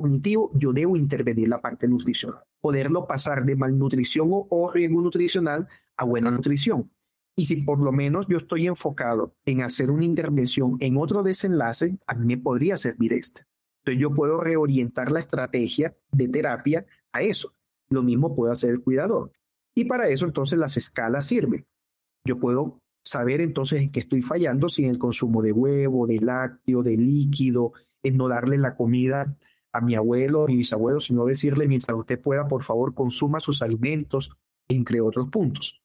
cognitivo, yo debo intervenir la parte nutricional, poderlo pasar de malnutrición o riesgo nutricional a buena nutrición. Y si por lo menos yo estoy enfocado en hacer una intervención en otro desenlace, a mí me podría servir este. Entonces yo puedo reorientar la estrategia de terapia a eso. Lo mismo puede hacer el cuidador. Y para eso entonces las escalas sirven. Yo puedo saber entonces en qué estoy fallando, si en el consumo de huevo, de lácteo, de líquido, en no darle la comida a mi abuelo, a mi bisabuelo, sino decirle, mientras usted pueda, por favor, consuma sus alimentos, entre otros puntos.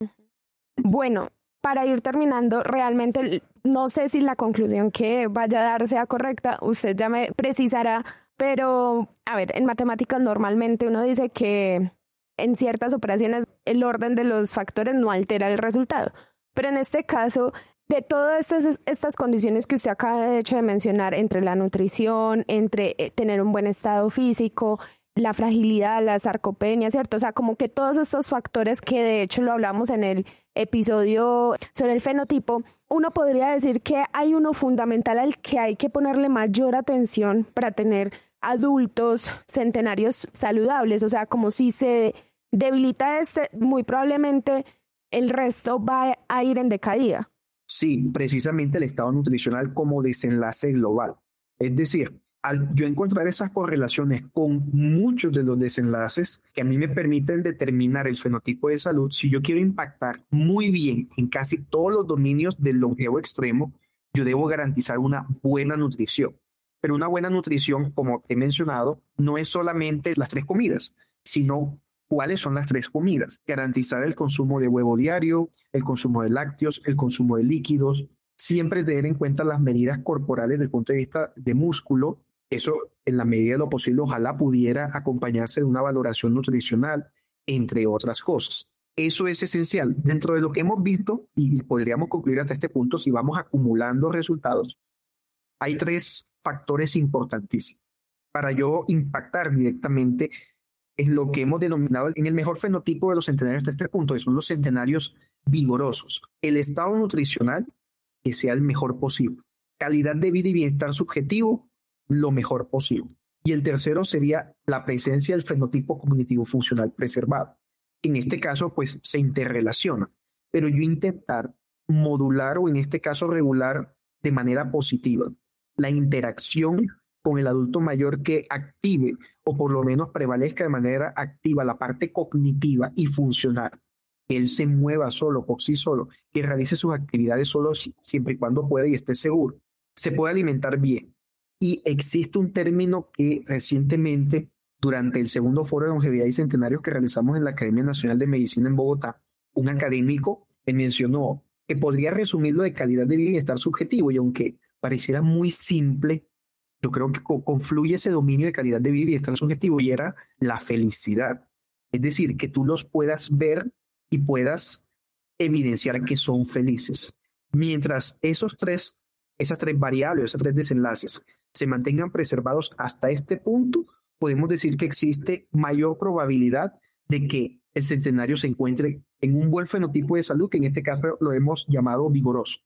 Bueno, para ir terminando, realmente no sé si la conclusión que vaya a dar sea correcta, usted ya me precisará, pero a ver, en matemáticas normalmente uno dice que en ciertas operaciones el orden de los factores no altera el resultado, pero en este caso, de todas estas condiciones que usted acaba de hecho de mencionar, entre la nutrición, entre tener un buen estado físico, la fragilidad, la sarcopenia, ¿cierto? O sea, como que todos estos factores que de hecho lo hablamos en el episodio sobre el fenotipo, uno podría decir que hay uno fundamental al que hay que ponerle mayor atención para tener adultos centenarios saludables. O sea, como si se debilita muy probablemente el resto va a ir en decaída. Sí, precisamente el estado nutricional como desenlace global. Es decir, al yo encontrar esas correlaciones con muchos de los desenlaces que a mí me permiten determinar el fenotipo de salud, si yo quiero impactar muy bien en casi todos los dominios del longevo extremo, yo debo garantizar una buena nutrición. Pero una buena nutrición, como he mencionado, no es solamente las 3 comidas, sino cuáles son las 3 comidas. Garantizar el consumo de huevo diario, el consumo de lácteos, el consumo de líquidos. Siempre tener en cuenta las medidas corporales desde el punto de vista de músculo. Eso, en la medida de lo posible, ojalá pudiera acompañarse de una valoración nutricional, entre otras cosas. Eso es esencial. Dentro de lo que hemos visto, y podríamos concluir hasta este punto, si vamos acumulando resultados, hay 3 factores importantísimos para yo impactar directamente en lo que hemos denominado en el mejor fenotipo de los centenarios de 3 puntos, que son los centenarios vigorosos. El estado nutricional, que sea el mejor posible. Calidad de vida y bienestar subjetivo, lo mejor posible. Y el tercero sería la presencia del fenotipo cognitivo funcional preservado. En este caso, pues se interrelaciona, pero yo intentar modular o en este caso regular de manera positiva la interacción con el adulto mayor que active o por lo menos prevalezca de manera activa la parte cognitiva y funcional. Que él se mueva solo, por sí solo, que realice sus actividades solo siempre y cuando pueda y esté seguro. Se puede alimentar bien. Y existe un término que recientemente, durante el segundo foro de longevidad y centenarios que realizamos en la Academia Nacional de Medicina en Bogotá, un académico mencionó que podría resumirlo de calidad de vida y bienestar subjetivo, y aunque pareciera muy simple, yo creo que confluye ese dominio de calidad de vida y bienestar subjetivo, y era la felicidad. Es decir, que tú los puedas ver y puedas evidenciar que son felices. Mientras esas tres variables, esos 3 desenlaces se mantengan preservados hasta este punto, podemos decir que existe mayor probabilidad de que el centenario se encuentre en un buen fenotipo de salud, que en este caso lo hemos llamado vigoroso.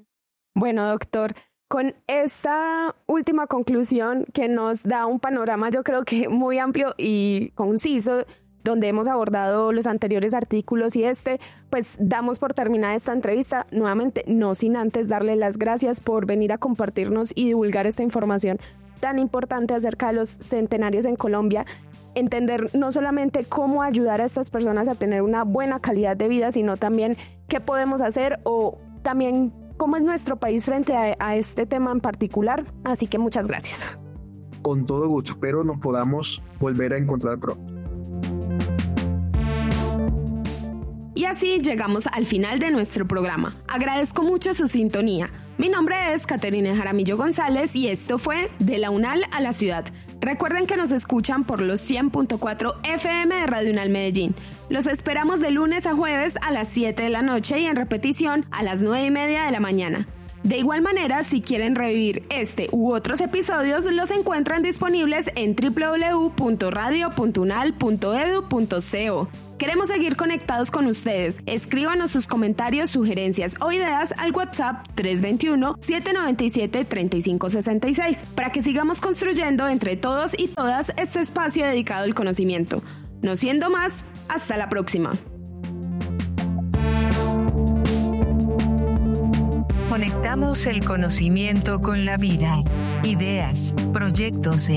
Bueno, doctor, con esta última conclusión que nos da un panorama, yo creo que muy amplio y conciso, donde hemos abordado los anteriores artículos y pues damos por terminada esta entrevista. Nuevamente, no sin antes darle las gracias por venir a compartirnos y divulgar esta información tan importante acerca de los centenarios en Colombia. Entender no solamente cómo ayudar a estas personas a tener una buena calidad de vida, sino también qué podemos hacer o también cómo es nuestro país frente a este tema en particular. Así que muchas gracias. Con todo gusto, espero nos podamos volver a encontrar pronto. Y así llegamos al final de nuestro programa. Agradezco mucho su sintonía. Mi nombre es Caterina Jaramillo González y esto fue De la UNAL a la Ciudad. Recuerden que nos escuchan por los 100.4 FM de Radio UNAL Medellín. Los esperamos de lunes a jueves a las 7 de la noche y en repetición a las 9:30 de la mañana. De igual manera, si quieren revivir este u otros episodios, los encuentran disponibles en www.radio.unal.edu.co. Queremos seguir conectados con ustedes. Escríbanos sus comentarios, sugerencias o ideas al WhatsApp 321-797-3566 para que sigamos construyendo entre todos y todas este espacio dedicado al conocimiento. No siendo más, hasta la próxima. Conectamos el conocimiento con la vida, ideas, proyectos e